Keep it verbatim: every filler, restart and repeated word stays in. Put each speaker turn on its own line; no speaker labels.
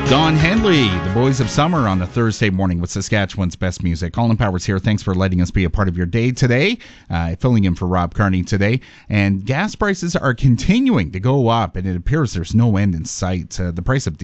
Don Henley, the Boys of Summer on a Thursday morning with Saskatchewan's best music. Colin Powers here. Thanks for letting us be a part of your day today. Uh, filling in for Rob Carney today. And gas prices are continuing to go up, and it appears there's no end in sight. Uh, the price of